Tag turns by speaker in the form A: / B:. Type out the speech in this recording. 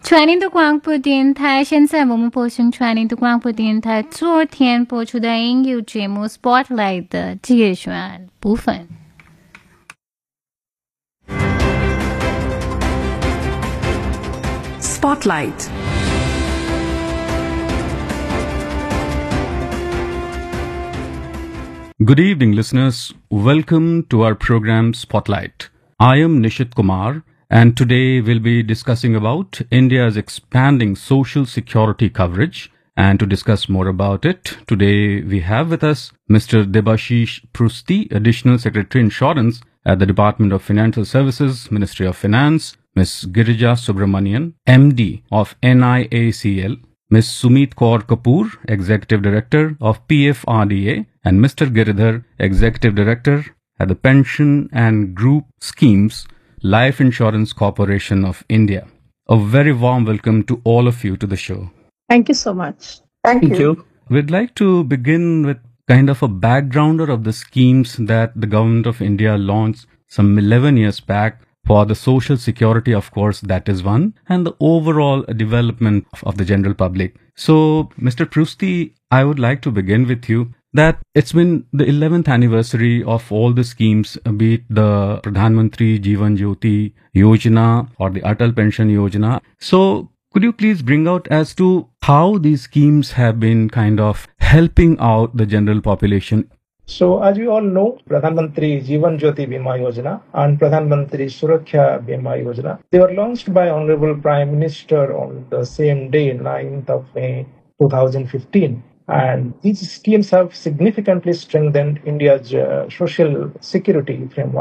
A: 传宁的广播电台，现在我们播送传宁的广播电台昨天播出的音乐节目《Spotlight》的节选部分。
B: Spotlight.
C: Good evening, listeners. Welcome to our program Spotlight. I am Nishit Kumar, and today we'll be discussing about India's expanding social security coverage. And to discuss more about it, today we have with us Mr. Debashish Prusti, Additional Secretary Insurance at the Department of Financial Services, Ministry of Finance, Ms. Girija Subramanian, MD of NIACL, Ms. Sumit Kaur Kapoor, Executive Director of PFRDA, and Mr. Giridhar, Executive Director at the Pension and Group Schemes Life Insurance Corporation of India. A very warm welcome to all of you to the show.
D: Thank you so much.
E: Thank you.
C: We'd like to begin with kind of a backgrounder of the schemes that the government of India launched some 11 years back. For the social security, of course, that is one, and the overall development of the general public. So, Mr. Prusti, I would like to begin with you that it's been the 11th anniversary of all the schemes, be it the Pradhan Mantri Jeevan Jyoti Yojana or the Atal Pension Yojana. So, could you please bring out as to how these schemes have been kind of helping out the general population?
E: So, as you all know, Pradhan Mantri Jeevan Jyoti Bima Yojana and Pradhan Mantri Suraksha Bima Yojana, they were launched by Honorable Prime Minister on the same day, 9th of May 2015. And these schemes have significantly strengthened India's social security framework.